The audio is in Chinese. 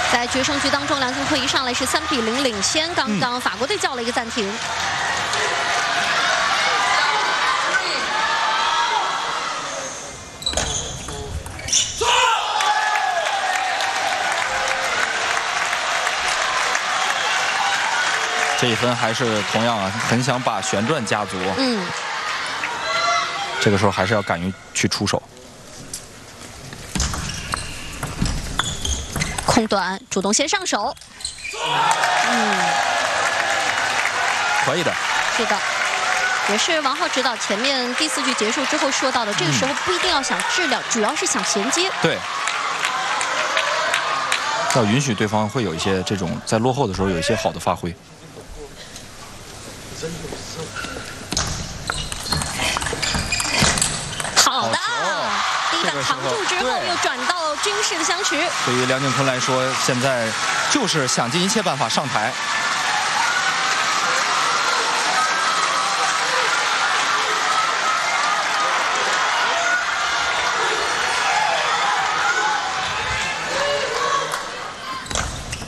在决胜局当中，梁靖昆一上来是3比0领先，刚刚法国队叫了一个暂停。 这一分还是同样啊，很想把旋转加足。这个时候还是要敢于去出手。 空短，主动先上手。 可以的。 是的，也是王浩指导前面第4局结束之后说到的，这个时候不一定要想质量，主要是想衔接。 对。要允许对方会有一些这种在落后的时候有一些好的发挥。 好的，第一板扛住之后又转到军事的相持。 对于梁靖昆来说，现在就是想尽一切办法上台。